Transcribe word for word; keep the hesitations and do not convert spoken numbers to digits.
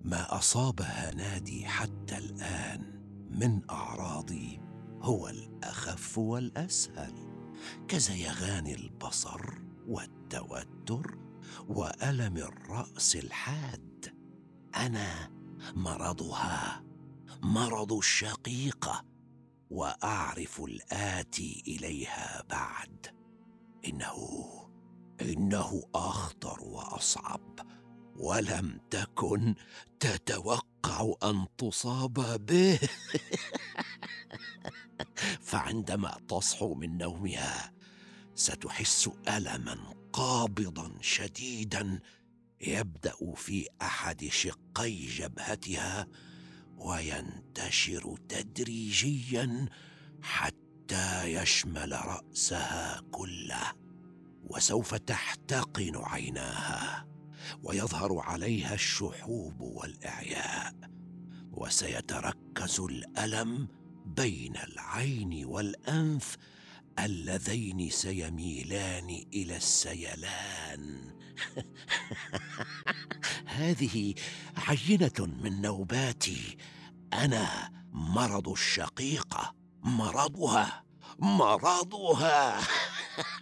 ما أصاب هنادي حتى الآن من أعراضي هو الأخف والأسهل، كزيغان البصر والتوتر وألم الرأس الحاد. أنا مرضها، مرض الشقيقة، وأعرف الآتي إليها بعد. إنه إنه أخطر وأصعب، ولم تكن تتوقع أن تصاب به. فعندما تصحو من نومها ستحس ألماً قابضاً شديداً يبدأ في أحد شقي جبهتها، وينتشر تدريجياً حتى يشمل رأسها كله. وسوف تحتقن عيناها، ويظهر عليها الشحوب والإعياء، وسيتركز الألم بين العين والأنف اللذين سيميلان إلى السيلان. هذه عينة من نوباتي. أنا مرض الشقيقة، مرضها، مرضها.